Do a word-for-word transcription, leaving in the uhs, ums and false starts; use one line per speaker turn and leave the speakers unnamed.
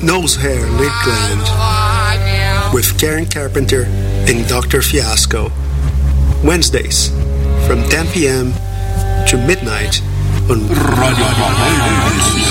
Nose Hair Lint Gland with Karen Carpenter and Doctor Fiasco. Wednesdays from ten p.m. to midnight on Radio